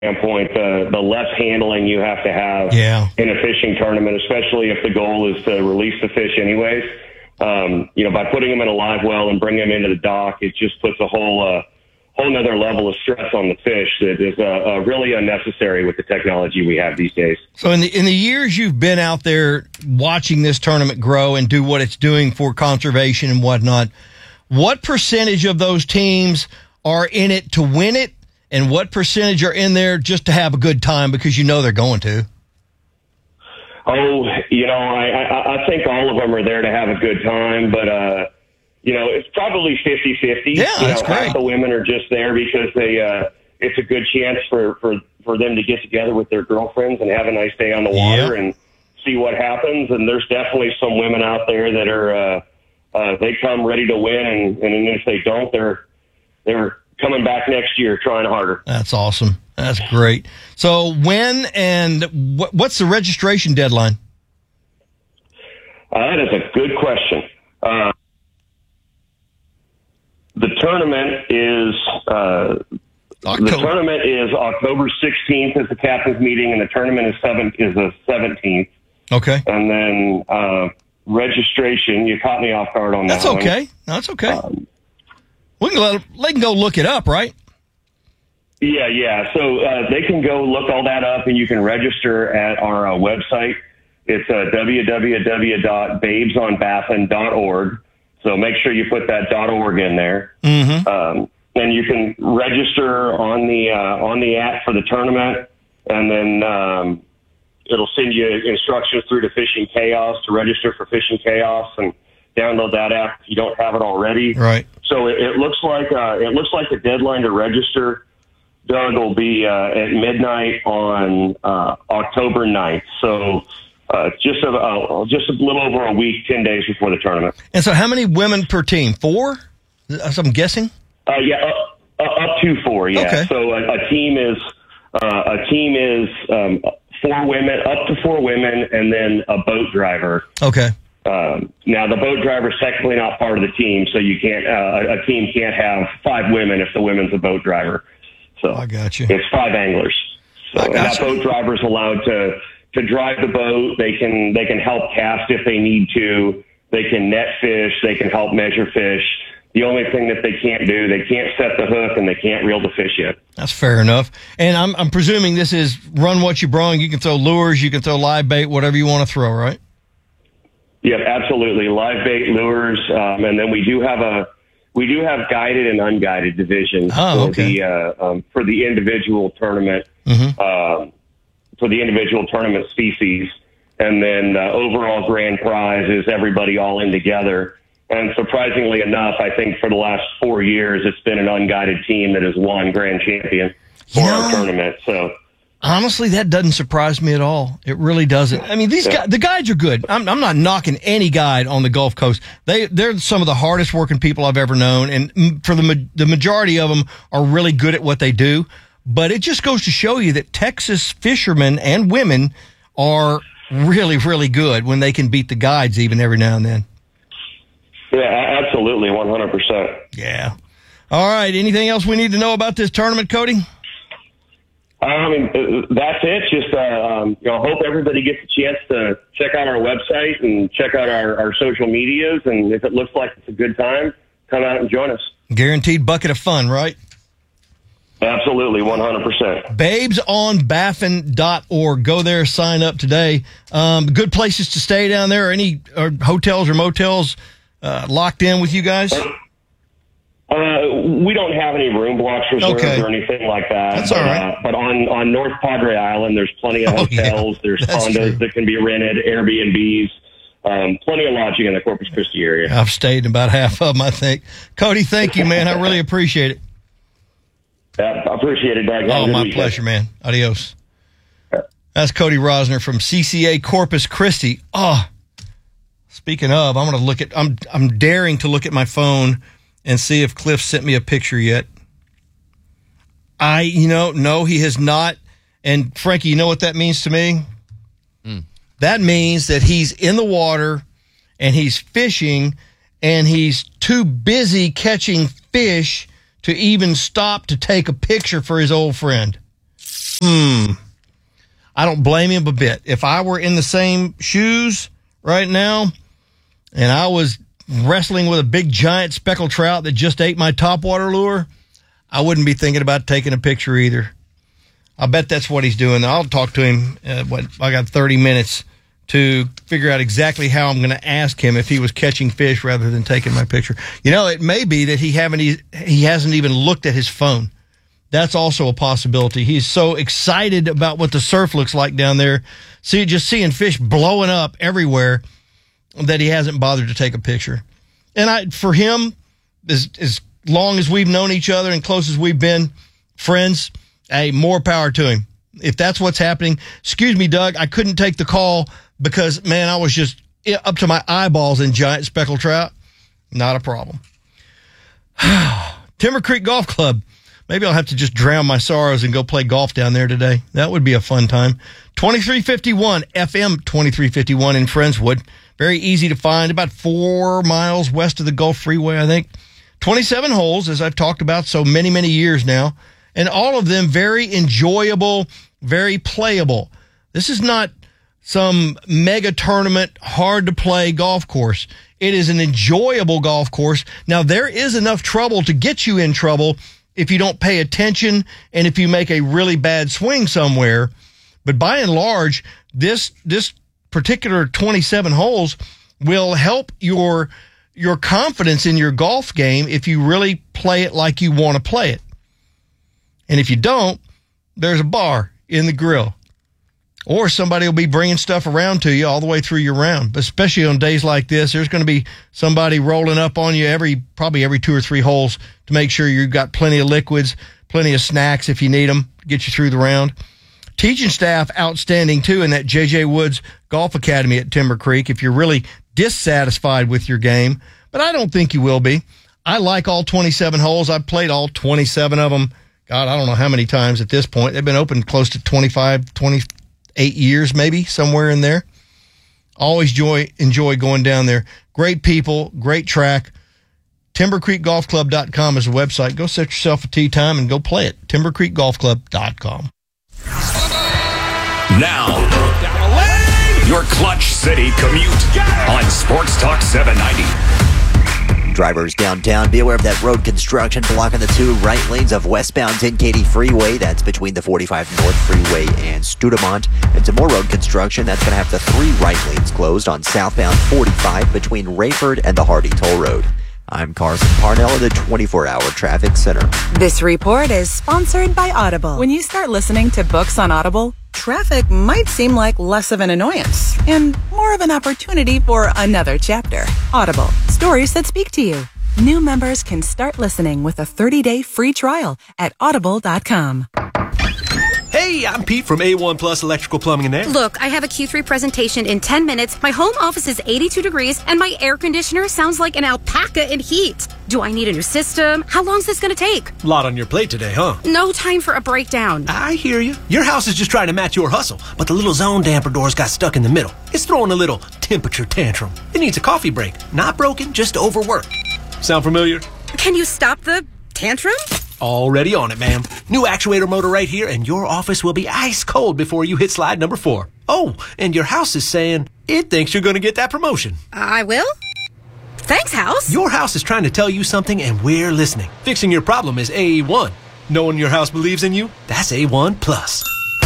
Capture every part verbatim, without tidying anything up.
standpoint, the, the less handling you have to have yeah. in a fishing tournament, especially if the goal is to release the fish anyways. Um, you know, by putting them in a live well and bringing them into the dock, it just puts a whole, uh, whole nother level of stress on the fish that is uh, uh, really unnecessary with the technology we have these days. So in the in the years you've been out there watching this tournament grow and do what it's doing for conservation and whatnot, what percentage of those teams are in it to win it, and what percentage are in there just to have a good time because you know they're going to? Oh, you know, I, I, I think all of them are there to have a good time, but, uh, you know, it's probably fifty-fifty. Yeah, you that's know, great. Half the women are just there because they, uh, it's a good chance for, for, for them to get together with their girlfriends and have a nice day on the water Yep. and see what happens. And there's definitely some women out there that are, uh, uh, they come ready to win. And, and if they don't, they're, they're coming back next year trying harder. That's awesome. That's great. So when and wh- what's the registration deadline? Uh, that is a good question. Uh, the tournament is uh, the tournament is October sixteenth is the captain's meeting, and the tournament is seven is the seventeenth. Okay. And then uh, registration. You caught me off guard on That's that. okay. One. That's okay. Um, we can let they can go look it up, right? Yeah, yeah. So uh, they can go look all that up, and you can register at our uh, website. It's uh, w w w dot babes on baffin dot org. So make sure you put that .org in there. Mm-hmm. Um, and you can register on the uh, on the app for the tournament, and then um, it'll send you instructions through to Fishing Chaos to register for Fishing Chaos and download that app if you don't have it already. Right. So it, it looks like uh, it looks like the deadline to register, Doug, will be uh, at midnight on uh, October ninth. So uh, just a uh, just a little over a week, ten days before the tournament. And so, how many women per team? Four? That's what I'm guessing. Uh, yeah, up, uh, up to four. Yeah. Okay. So a, a team is uh, a team is um, four women, up to four women, and then a boat driver. Okay. Um, now the boat driver is technically not part of the team, so you can't. Uh, a team can't have five women if the women's a boat driver. So I got you. It's five anglers. So I and got that you. boat driver is allowed to to drive the boat. They can they can help cast if they need to. They can net fish. They can help measure fish. The only thing that they can't do, they can't set the hook and they can't reel the fish in. That's fair enough. And I'm I'm presuming this is run what you brung. You can throw lures, you can throw live bait, whatever you want to throw, right? Yeah, absolutely. Live bait, lures, um, and then we do have a we do have guided and unguided divisions Oh, for okay. the uh, um, for the individual tournament Mm-hmm. um, for the individual tournament species, and then uh, overall grand prize is everybody all in together. And surprisingly enough, I think for the last four years, it's been an unguided team that has won grand champion for You our know, tournament. So. honestly, that doesn't surprise me at all. It really doesn't. I mean, these Yeah. guys, the guides are good. I'm, I'm not knocking any guide on the Gulf Coast. They, they're some of the hardest working people I've ever known. And mm, for the, ma- the majority of them are really good at what they do. But it just goes to show you that Texas fishermen and women are really, really good when they can beat the guides even every now and then. Yeah, absolutely, one hundred percent. Yeah. All right. Anything else we need to know about this tournament, Cody? I mean, uh, that's it. Just, uh, um, you know, hope everybody gets a chance to check out our website and check out our, our social medias. And if it looks like it's a good time, come out and join us. Guaranteed bucket of fun, right? Absolutely, one hundred percent. babes on baffin dot org. Go there, sign up today. Um, good places to stay down there. Any or hotels or motels uh, locked in with you guys? Uh, we don't have any room blocks reserved Okay. or anything like that. That's but, all right. Uh, but on, on North Padre Island, there's plenty of Oh, yeah. hotels. There's That's condos true. that can be rented, Airbnbs, um, plenty of lodging in the Corpus Christi area. I've stayed in about half of them, I think. Cody, thank you, man. I really appreciate it. Yeah, I appreciate it, Doug. Have a Oh, good my weekend. pleasure, man. Adios. That's Cody Rosner from C C A Corpus Christi. Oh, speaking of, I'm going to look at, I'm, I'm daring to look at my phone and see if Cliff sent me a picture yet. I, you know, no, he has not. And Frankie, you know what that means to me? Mm. That means that he's in the water and he's fishing and he's too busy catching fish to even stop to take a picture for his old friend. Hmm. I don't blame him a bit. If I were in the same shoes right now and I was wrestling with a big giant speckled trout that just ate my topwater lure, I wouldn't be thinking about taking a picture either. I bet that's what he's doing. I'll talk to him. Uh, what I got thirty minutes to figure out exactly how I'm going to ask him if he was catching fish rather than taking my picture. You know, it may be that he haven't he hasn't even looked at his phone. That's also a possibility. He's so excited about what the surf looks like down there, see, just seeing fish blowing up everywhere, that he hasn't bothered to take a picture. And I, for him, as, as long as we've known each other and close as we've been friends, hey, more power to him. If that's what's happening, excuse me, Doug, I couldn't take the call because, man, I was just up to my eyeballs in giant speckled trout. Not a problem. Timber Creek Golf Club. Maybe I'll have to just drown my sorrows and go play golf down there today. That would be a fun time. twenty-three fifty-one, F M twenty-three fifty-one in Friendswood. Very easy to find, about four miles west of the Gulf Freeway, I think. twenty-seven holes, as I've talked about so many, many years now. And all of them very enjoyable, very playable. This is not some mega tournament, hard to play golf course. It is an enjoyable golf course. Now, there is enough trouble to get you in trouble if you don't pay attention and if you make a really bad swing somewhere. But by and large, this this particular twenty-seven holes will help your your confidence in your golf game if you really play it like you want to play it. And if you don't, there's a bar in the grill. Or somebody will be bringing stuff around to you all the way through your round. But especially on days like this, there's going to be somebody rolling up on you every probably every two or three holes to make sure you've got plenty of liquids, plenty of snacks if you need them to get you through the round. Teaching staff outstanding, too, in that J J Woods Golf Academy at Timber Creek if you're really dissatisfied with your game. But I don't think you will be. I like all twenty-seven holes. I've played all twenty-seven of them. God, I don't know how many times at this point. They've been open close to twenty-five, twenty-eight years, maybe, somewhere in there. Always enjoy, enjoy going down there. Great people, great track. timber creek golf club dot com is the website. Go set yourself a tee time and go play it. timber creek golf club dot com. Now, your Clutch City commute on Sports Talk seven ninety. Drivers downtown, be aware of that road construction blocking the two right lanes of westbound ten Katy Freeway. That's between the forty-five North Freeway and Studemont. And some more road construction. That's going to have the three right lanes closed on southbound forty-five between Rayford and the Hardy Toll Road. I'm Carson Parnell at the twenty-four hour Traffic Center. This report is sponsored by Audible. When you start listening to books on Audible, traffic might seem like less of an annoyance and more of an opportunity for another chapter. Audible, stories that speak to you. New members can start listening with a thirty day free trial at audible dot com. Hey, I'm Pete from A one Plus Electrical Plumbing and Air. Look, I have a Q three presentation in ten minutes. My home office is eighty-two degrees, and my air conditioner sounds like an alpaca in heat. Do I need a new system? How long is this going to take? A lot on your plate today, huh? No time for a breakdown. I hear you. Your house is just trying to match your hustle, but the little zone damper doors got stuck in the middle. It's throwing a little temperature tantrum. It needs a coffee break. Not broken, just overworked. Sound familiar? Can you stop the tantrum? Already on it, ma'am. New actuator motor right here, and your office will be ice cold before you hit slide number four. Oh, and your house is saying it thinks you're going to get that promotion. I will? Thanks, house. Your house is trying to tell you something, and we're listening. Fixing your problem is A one. Knowing your house believes in you, that's A one Plus.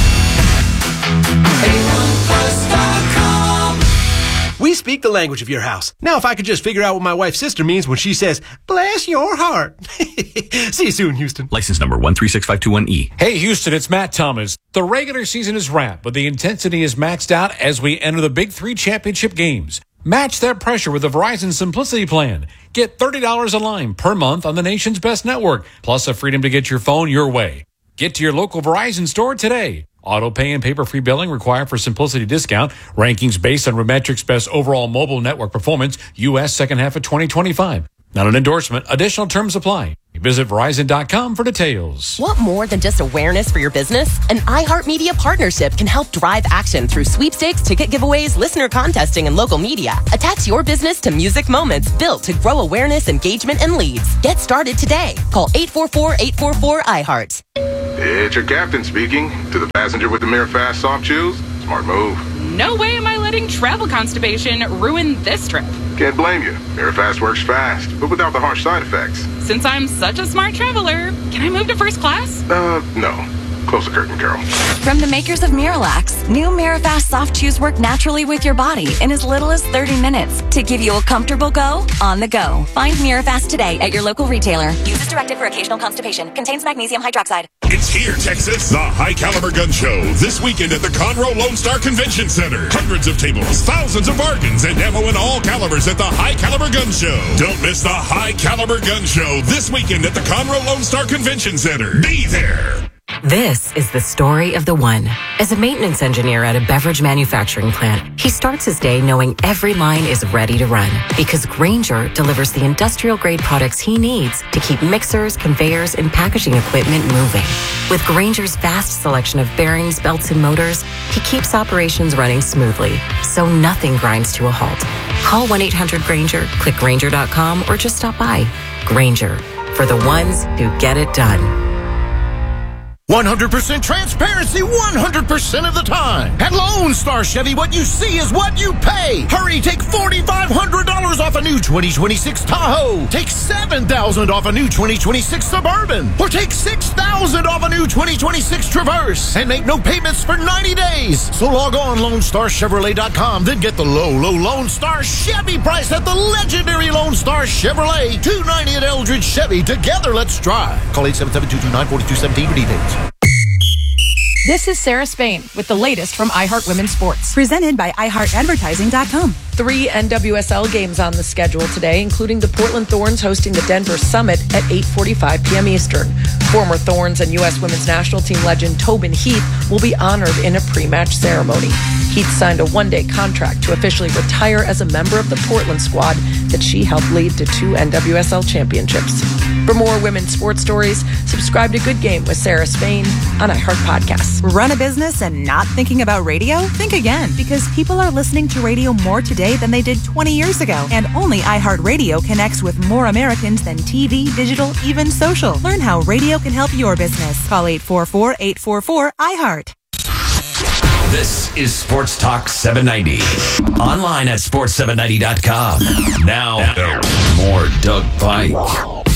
A one plus dot com. We speak the language of your house. Now, if I could just figure out what my wife's sister means when she says, bless your heart. See you soon, Houston. License number one three six five two one E. Hey, Houston, it's Matt Thomas. The regular season is wrapped, but the intensity is maxed out as we enter the Big Three championship games. Match that pressure with the Verizon Simplicity Plan. Get thirty dollars a line per month on the nation's best network, plus the freedom to get your phone your way. Get to your local Verizon store today. Auto pay and paper-free billing required for Simplicity discount. Rankings based on Remetric's best overall mobile network performance, U S second half of twenty twenty-five. Not an endorsement. Additional terms apply. Visit Verizon dot com for details. Want more than just awareness for your business? An iHeartMedia partnership can help drive action through sweepstakes, ticket giveaways, listener contesting, and local media. Attach your business to music moments built to grow awareness, engagement, and leads. Get started today. Call eight four four, eight four four, I heart. It's your captain speaking. To the passenger with the Mirror Fast soft chews, smart move. No way am I letting travel constipation ruin this trip. Can't blame you. Mirror Fast works fast, but without the harsh side effects. Since I'm such a smart traveler, can I move to first class? Uh, no. Close the curtain, Carol. From the makers of Miralax, new Mirafast soft chews work naturally with your body in as little as thirty minutes to give you a comfortable go on the go. Find Mirafast today at your local retailer. Use as directed for occasional constipation. Contains magnesium hydroxide. It's here, Texas. The High Caliber Gun Show. This weekend at the Conroe Lone Star Convention Center. Hundreds of tables, thousands of bargains, and ammo in all calibers at the High Caliber Gun Show. Don't miss the High Caliber Gun Show this weekend at the Conroe Lone Star Convention Center. Be there. This is the story of the one. As a maintenance engineer at a beverage manufacturing plant, he starts his day knowing every line is ready to run because Grainger delivers the industrial-grade products he needs to keep mixers, conveyors, and packaging equipment moving. With Grainger's vast selection of bearings, belts, and motors, he keeps operations running smoothly, so nothing grinds to a halt. Call one eight hundred Grainger, click Grainger dot com, or just stop by. Grainger, for the ones who get it done. one hundred percent transparency one hundred percent of the time. At Lone Star Chevy, what you see is what you pay. Hurry, take four thousand five hundred dollars off a new twenty twenty-six Tahoe. Take seven thousand dollars off a new twenty twenty-six Suburban. Or take six thousand dollars off a new twenty twenty-six Traverse. And make no payments for ninety days. So log on Lone Star Chevrolet dot com. Then get the low, low Lone Star Chevy price at the legendary Lone Star Chevrolet. two ninety at Eldridge Chevy. Together, let's drive. Call eight seven seven, two two nine, four two one seven for details. This is Sarah Spain with the latest from iHeart Women's Sports. Presented by i heart advertising dot com. Three N W S L games on the schedule today, including the Portland Thorns hosting the Denver Summit at eight forty-five p.m. Eastern. Former Thorns and U S Women's National Team legend Tobin Heath will be honored in a pre-match ceremony. Heath signed a one-day contract to officially retire as a member of the Portland squad that she helped lead to two N W S L championships. For more women's sports stories, subscribe to Good Game with Sarah Spain on iHeart Podcasts. Run a business and not thinking about radio? Think again, because people are listening to radio more today than they did twenty years ago. And only iHeartRadio connects with more Americans than T V, digital, even social. Learn how radio can help your business. Call eight four four, eight four four, I heart. This is Sports Talk seven ninety. Online at sports seven ninety dot com. Now, more Doug Pike.